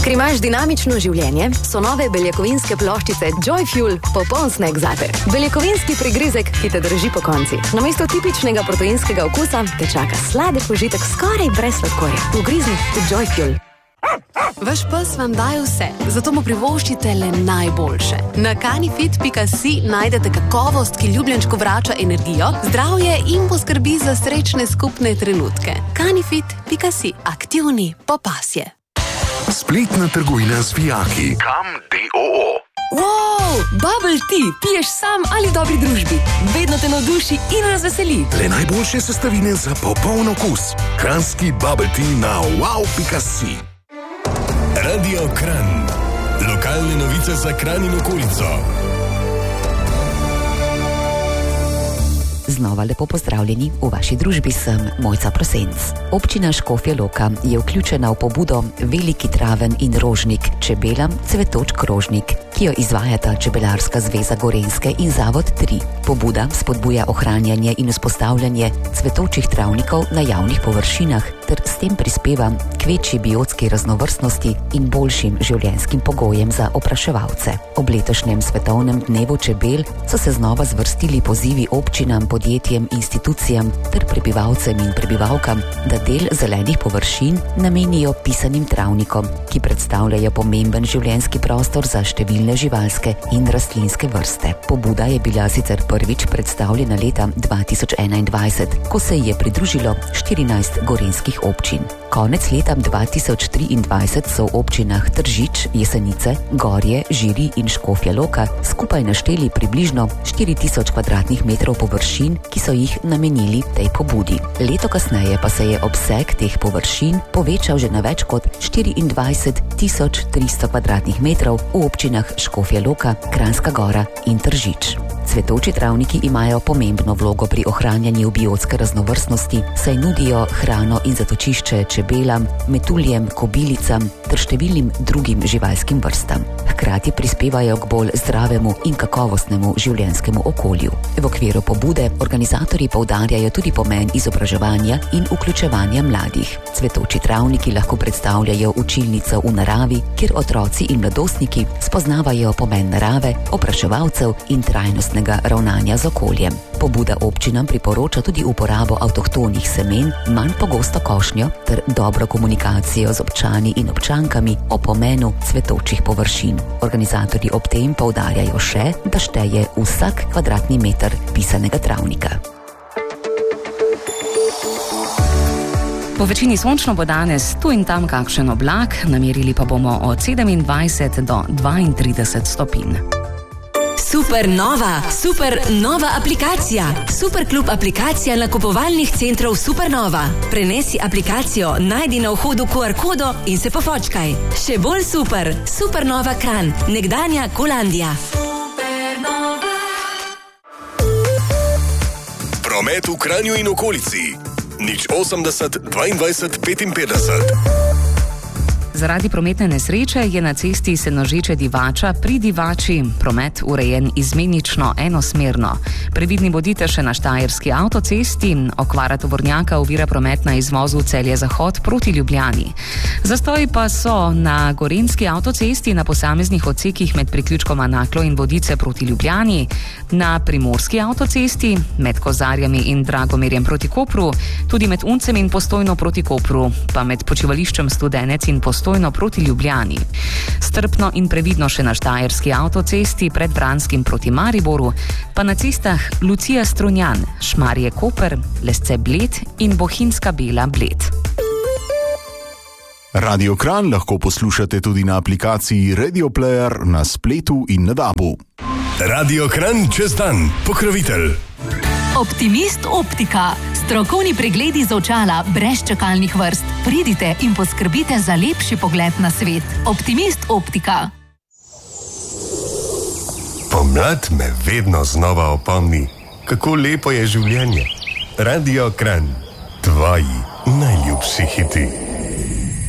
Ker imaš dinamično življenje, so nove beljakovinske ploščice Joyfuel popoln snack zate. Beljakovinski prigrizek, ki te drži po konci. Namesto tipičnega proteinskega okusa te čaka sladek užitek skoraj brez sladkorja. Ugrizni v Joyfuel. Vaš pes vam daje vse, zato mu privoščite le najboljše. Na Canifit.si najdete kakovost, ki ljubljenčku vrača energijo, zdravje in poskrbi za srečne skupne trenutke. Canifit.si. Aktivni po pasje. Spletna trgovina z vijaki. Kam.do. Wow, bubble tea, piješ sam ali dobri družbi. Vedno te navduši in razveseli. Le najboljše sestavine za popoln okus. Kranjski bubble tea na wow.si. Radio Kranj. Lokalne novice za Kranj in okolico. Znova lepo pozdravljeni, v vaši družbi sem Mojca Prosenc. Občina Škofja Loka je vključena v pobudo Veliki traven in rožnik, čebela, cvetoč krožnik, ki jo izvajata Čebelarska zveza Gorenjske in Zavod 3. Pobuda spodbuja ohranjanje in vzpostavljanje cvetočih travnikov na javnih površinah ter s tem prispeva k večji biotski raznovrstnosti in boljšim življenjskim pogojem za opraševalce. Ob letošnjem svetovnem dnevu čebel so se znova zvrstili pozivi občinam, podjetjem, institucijam ter prebivalcem in prebivalkam, da del zelenih površin namenijo pisanim travnikom, ki predstavljajo pomemben življenjski prostor za številne živalske in rastlinske vrste. Pobuda je bila sicer prvič predstavljena leta 2021, ko se je pridružilo 14 gorenjskih občin. Konec leta 2023 so v občinah Tržič, Jesenice, Gorje, Žiri in Škofja Loka skupaj našteli približno 4000 kvadratnih metrov površin, ki so jih namenili tej pobudi. Leto kasneje pa se je obseg teh površin povečal že na več kot 24300 kvadratnih metrov v občinah Škofja Loka, Kranjska Gora in Tržič. Cvetoči travniki imajo pomembno vlogo pri ohranjanju biotske raznovrstnosti, saj nudijo hrano in zatočišče čebelam, metuljem, kobilicam ter številnim drugim živalskim vrstam. Hkrati prispevajo k bolj zdravemu in kakovostnemu življenjskemu okolju. V okviru pobude organizatorji poudarjajo tudi pomen izobraževanja in vključevanja mladih. Cvetoči travniki lahko predstavljajo učilnico v naravi, kjer otroci in mladostniki spoznavajo pomen narave, opraševalcev in trajnostnega ravnanja z okoljem. Pobuda občinam priporoča tudi uporabo avtohtonih semen, manj pogosto košnjo ter dobro komunikacijo z občani in občankami o pomenu cvetočih površin. Organizatorji ob tem poudarjajo še, da šteje vsak kvadratni meter pisanega travnika. Po večini sončno bo danes tu in tam kakšen oblak, namerili pa bomo od 27 do 32 stopinj. Super nova aplikacija. Superklub aplikacija nakupovalnih centrov Supernova. Prenesi aplikacijo, najdi na vhodu QR kodo in se pofočkaj. Še bolj super. Supernova Kranj, nekdanja Kolandija. Supernova. Promet v Kranju in okolici. 080 22 55. Zaradi prometne nesreče je na cesti Senožeče Divača pri Divači promet urejen izmenično enosmerno. Previdni bodite še na Štajerski avtocesti, okvara tovornjaka ovira promet na izvozu Celje-Zahod proti Ljubljani. Zastoji pa so na Gorenjski avtocesti na posameznih odsekih med priključkoma Naklo in Vodice proti Ljubljani, na Primorski avtocesti med Kozarjami in Dragomerjem proti Kopru, tudi med Uncem in Postojno proti Kopru, pa med počivališčem Studenec in Postojno proti Ljubljani. Strpno in previdno še na Štajerski avtocesti pred Vranskim proti Mariboru, pa na cestah Lucija Strunjan, Šmarje Koper, Lesce Bled in Bohinjska Bela Bled. Radio Kranj lahko poslušate tudi na aplikaciji Radio Player na spletu in na DAB-u. Radio Kranj čez dan, pokrovitelj. Optimist optika. Strokovni pregledi z očala brez čakalnih vrst. Pridite in poskrbite za lepši pogled na svet. Optimist optika. Pomlad me vedno znova opomni, kako lepo je življenje. Radio Kranj, tvoji najljubši hiti.